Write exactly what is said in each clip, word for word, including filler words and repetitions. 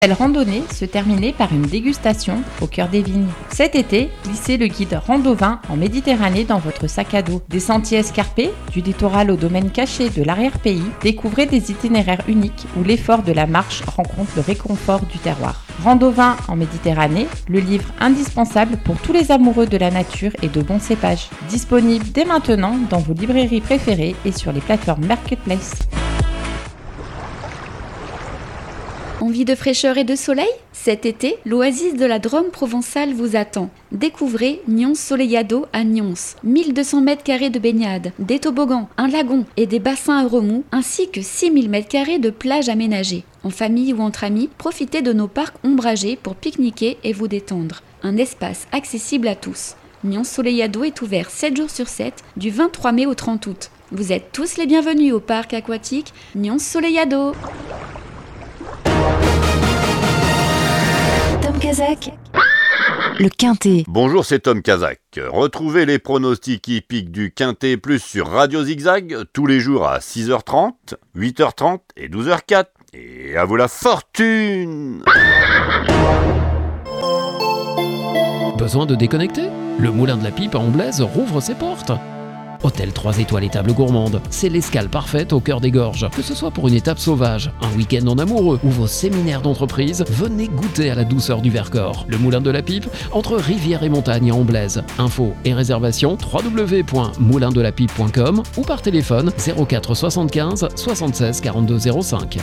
Cette randonnée se terminait par une dégustation au cœur des vignes. Cet été, glissez le guide Rando-Vin en Méditerranée dans votre sac à dos. Des sentiers escarpés, du littoral au domaine caché de l'arrière-pays, découvrez des itinéraires uniques où l'effort de la marche rencontre le réconfort du terroir. Rando-Vin en Méditerranée, le livre indispensable pour tous les amoureux de la nature et de bons cépages. Disponible dès maintenant dans vos librairies préférées et sur les plateformes Marketplace. Envie de fraîcheur et de soleil ? Cet été, l'oasis de la Drôme provençale vous attend. Découvrez Nyons Soleillado à Nyons. mille deux cents mètres carrés de baignade, des toboggans, un lagon et des bassins à remous, ainsi que six mille mètres carrés de plages aménagées. En famille ou entre amis, profitez de nos parcs ombragés pour pique-niquer et vous détendre. Un espace accessible à tous. Nyons Soleillado est ouvert sept jours sur sept, du vingt-trois mai au trente août. Vous êtes tous les bienvenus au parc aquatique Nyons Soleillado. Tom Kazak, le Quintet. Bonjour, c'est Tom Kazak. Retrouvez les pronostics hippiques du Quintet Plus sur Radio Zigzag tous les jours à six heures trente, huit heures trente et douze heures quatre. Et à vous la fortune! Besoin de déconnecter ? Le Moulin de la Pipe à Omblaise rouvre ses portes. Hôtel trois étoiles et table gourmande, c'est l'escale parfaite au cœur des gorges. Que ce soit pour une étape sauvage, un week-end en amoureux ou vos séminaires d'entreprise, venez goûter à la douceur du Vercors. Le Moulin de la Pipe, entre rivière et montagne à Omblaise. Infos et réservations w w w point moulin de la pipe point com ou par téléphone zéro quatre soixante-quinze soixante-seize quarante-deux zéro cinq.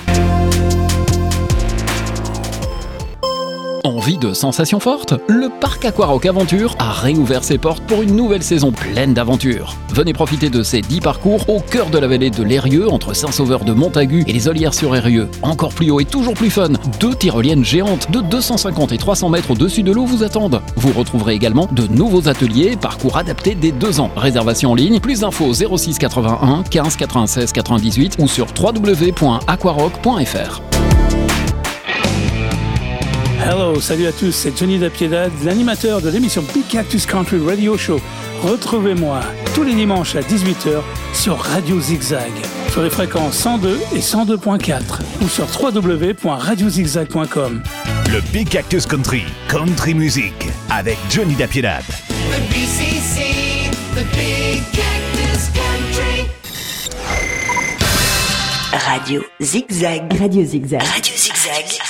Envie de sensations fortes ? Le parc Aquarock Aventure a réouvert ses portes pour une nouvelle saison pleine d'aventures. Venez profiter de ces dix parcours au cœur de la vallée de l'Eyrieux, entre Saint-Sauveur de Montagu et les Ollières-sur-Eyrieux. Encore plus haut et toujours plus fun, deux tyroliennes géantes de deux cent cinquante et trois cents mètres au-dessus de l'eau vous attendent. Vous retrouverez également de nouveaux ateliers et parcours adaptés dès deux ans. Réservation en ligne, plus d'infos zéro six quatre-vingt-un quinze quatre-vingt-seize quatre-vingt-dix-huit ou sur w w w point aquarock point f r. Hello, salut à tous, c'est Johnny Dapiedad, l'animateur de l'émission Big Cactus Country Radio Show. Retrouvez-moi tous les dimanches à dix-huit heures sur Radio Zigzag, sur les fréquences cent deux et cent deux point quatre ou sur w w w point radio zigzag point com. Le Big Cactus Country, Country Music, avec Johnny Dapiedad. The B C C, the Big Cactus Country. Radio Zigzag. Radio Zigzag. Radio Zigzag.